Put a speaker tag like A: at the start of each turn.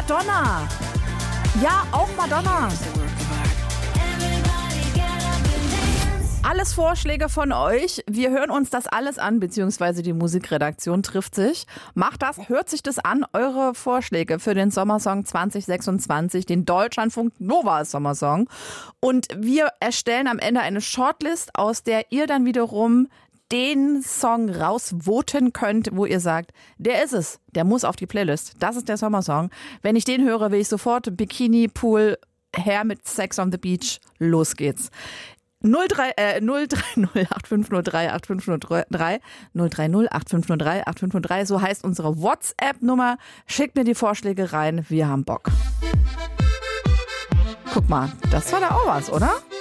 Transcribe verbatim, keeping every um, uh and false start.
A: Madonna. Ja, auch Madonna. Alles Vorschläge von euch. Wir hören uns das alles an, beziehungsweise die Musikredaktion trifft sich. Macht das, hört sich das an, eure Vorschläge für den Sommersong zwanzig sechsundzwanzig, den Deutschlandfunk Nova Sommersong. Und wir erstellen am Ende eine Shortlist, aus der ihr dann wiederum den Song rausvoten könnt, wo ihr sagt, der ist es, der muss auf die Playlist. Das ist der Sommersong. Wenn ich den höre, will ich sofort Bikini, Pool, her mit Sex on the Beach. Los geht's. null drei null acht fünf null drei acht fünf null drei null drei null acht fünf null drei acht fünf null drei, so heißt unsere WhatsApp-Nummer. Schickt mir die Vorschläge rein, wir haben Bock. Guck mal, das war da auch was, oder?